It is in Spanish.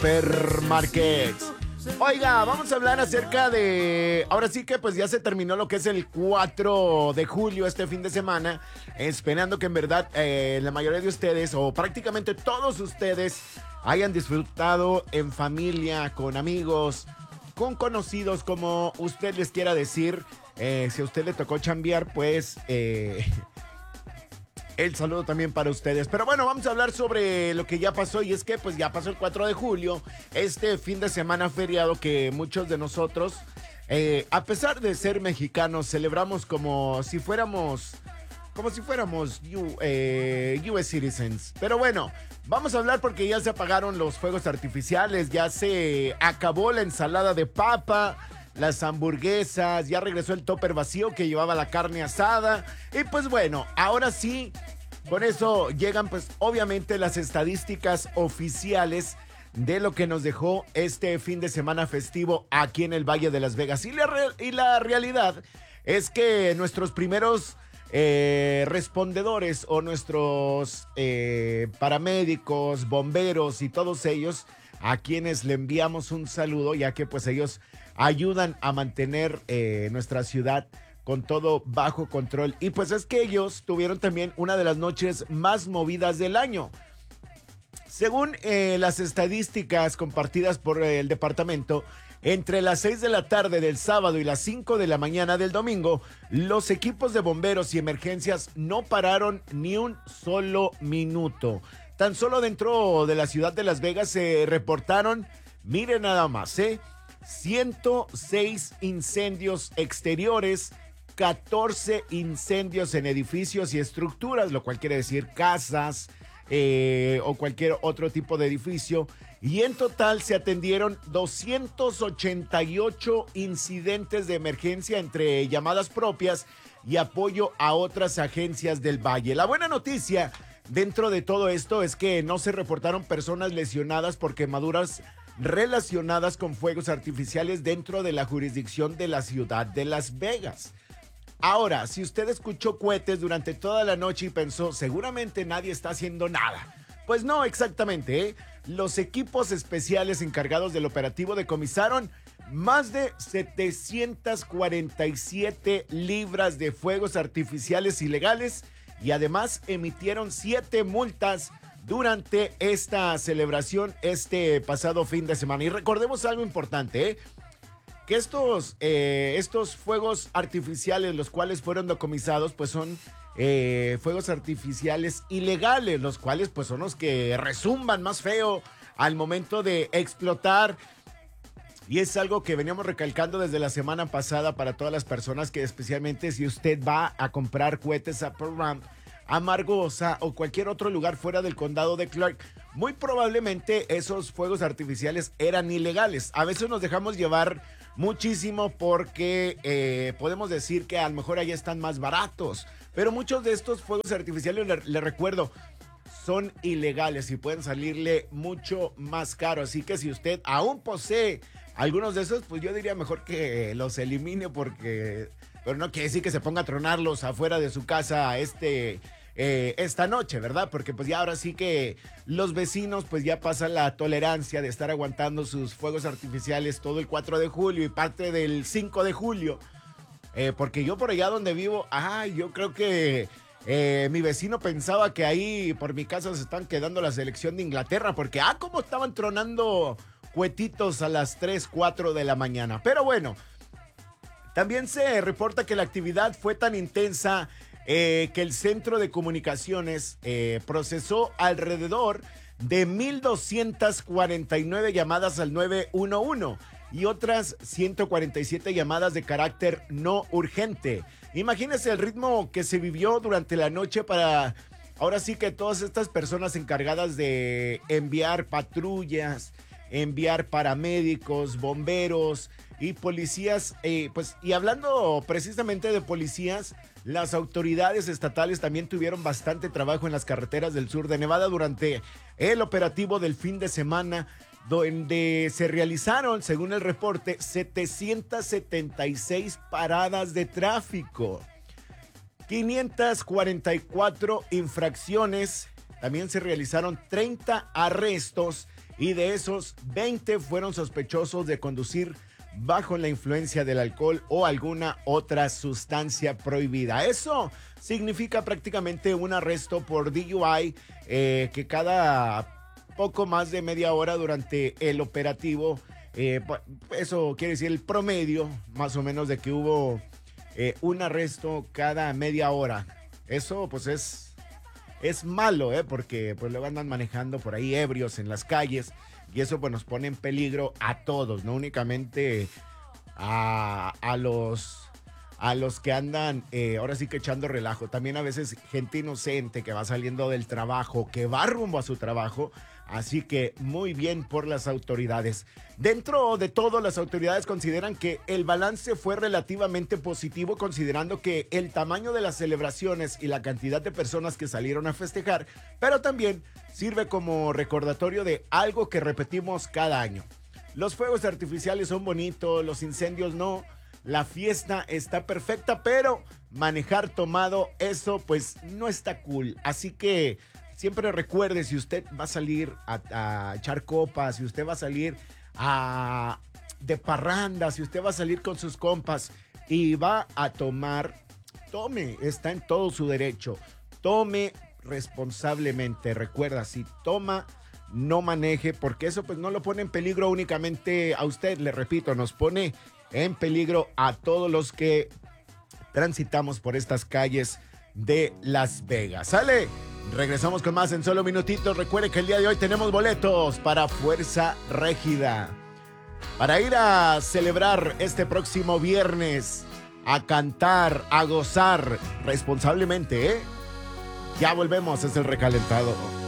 Supermarkets. Oiga, vamos a hablar acerca de... Ahora sí que pues ya se terminó lo que es el 4 de julio, este fin de semana. Esperando que en verdad la mayoría de ustedes, o prácticamente todos ustedes, hayan disfrutado en familia, con amigos, con conocidos, como usted les quiera decir. Si a usted le tocó chambear, pues... el saludo también para ustedes. Pero bueno, vamos a hablar sobre lo que ya pasó. Y es que pues ya pasó el 4 de julio. Este fin de semana feriado que muchos de nosotros, a pesar de ser mexicanos, celebramos como si fuéramos US citizens. Pero bueno, vamos a hablar porque ya se apagaron los fuegos artificiales. Ya se acabó la ensalada de papa, las hamburguesas, ya regresó el topper vacío que llevaba la carne asada. Y pues bueno, ahora sí, con eso llegan pues obviamente las estadísticas oficiales de lo que nos dejó este fin de semana festivo aquí en el Valle de Las Vegas. Y la realidad es que nuestros primeros respondedores o nuestros paramédicos, bomberos y todos ellos, a quienes le enviamos un saludo, ya que pues ellos ayudan a mantener nuestra ciudad con todo bajo control. Y pues es que ellos tuvieron también una de las noches más movidas del año. Según las estadísticas compartidas por el departamento, entre las 6 de la tarde del sábado y las 5 de la mañana del domingo, los equipos de bomberos y emergencias no pararon ni un solo minuto. Tan solo dentro de la ciudad de Las Vegas se reportaron, miren nada más, 106 incendios exteriores, 14 incendios en edificios y estructuras, lo cual quiere decir casas o cualquier otro tipo de edificio. Y en total se atendieron 288 incidentes de emergencia entre llamadas propias y apoyo a otras agencias del Valle. La buena noticia dentro de todo esto es que no se reportaron personas lesionadas por quemaduras relacionadas con fuegos artificiales dentro de la jurisdicción de la ciudad de Las Vegas. Ahora, si usted escuchó cohetes durante toda la noche y pensó, seguramente nadie está haciendo nada. Pues no, exactamente, Los equipos especiales encargados del operativo decomisaron más de 747 libras de fuegos artificiales ilegales y además emitieron 7 multas durante esta celebración este pasado fin de semana. Y recordemos algo importante, que estos fuegos artificiales, los cuales fueron decomisados, pues son fuegos artificiales ilegales, los cuales pues son los que rezumban más feo al momento de explotar. Y es algo que veníamos recalcando desde la semana pasada para todas las personas, que especialmente si usted va a comprar cohetes a Pearl Jam, a Margosa o cualquier otro lugar fuera del condado de Clark, muy probablemente esos fuegos artificiales eran ilegales. A veces nos dejamos llevar muchísimo porque podemos decir que a lo mejor allá están más baratos, pero muchos de estos fuegos artificiales, le recuerdo, son ilegales y pueden salirle mucho más caro. Así que si usted aún posee algunos de esos, pues yo diría mejor que los elimine, porque, pero no quiere decir que se ponga a tronarlos afuera de su casa esta noche, ¿verdad? Porque pues ya ahora sí que los vecinos pues ya pasan la tolerancia de estar aguantando sus fuegos artificiales todo el 4 de julio y parte del 5 de julio. Porque yo por allá donde vivo, yo creo que mi vecino pensaba que ahí por mi casa se están quedando la selección de Inglaterra, porque cómo estaban tronando cuetitos a las 3, 4 de la mañana. Pero bueno, también se reporta que la actividad fue tan intensa que el centro de comunicaciones procesó alrededor de 1,249 llamadas al 911 y otras 147 llamadas de carácter no urgente. Imagínense el ritmo que se vivió durante la noche para, ahora sí que todas estas personas encargadas de enviar patrullas, enviar paramédicos, bomberos y policías, pues, y hablando precisamente de policías, las autoridades estatales también tuvieron bastante trabajo en las carreteras del sur de Nevada durante el operativo del fin de semana, donde se realizaron, según el reporte, 776 paradas de tráfico, 544 infracciones, también se realizaron 30 arrestos y de esos 20 fueron sospechosos de conducir bajo la influencia del alcohol o alguna otra sustancia prohibida. Eso significa prácticamente un arresto por DUI que cada poco más de media hora durante el operativo, eso quiere decir el promedio más o menos de que hubo un arresto cada media hora. Eso pues es malo, porque pues luego andan manejando por ahí ebrios en las calles y eso pues nos pone en peligro a todos, no únicamente a los que andan ahora sí que echando relajo, también a veces gente inocente que va saliendo del trabajo, que va rumbo a su trabajo. Así que muy bien por las autoridades. Dentro de todo, las autoridades consideran que el balance fue relativamente positivo, considerando que el tamaño de las celebraciones y la cantidad de personas que salieron a festejar, pero también sirve como recordatorio de algo que repetimos cada año. Los fuegos artificiales son bonitos, los incendios no, la fiesta está perfecta, pero manejar tomado, eso pues no está cool. Así que siempre recuerde, si usted va a salir a echar copas, si usted va a salir de parranda, si usted va a salir con sus compas y va a tomar, tome, está en todo su derecho. Tome responsablemente. Recuerda, si toma, no maneje, porque eso pues no lo pone en peligro únicamente a usted, le repito, nos pone en peligro a todos los que transitamos por estas calles de Las Vegas. ¡Sale! Regresamos con más en solo minutitos. Recuerde que el día de hoy tenemos boletos para Fuerza Régida, para ir a celebrar este próximo viernes, a cantar, a gozar responsablemente, Ya volvemos, es el recalentado.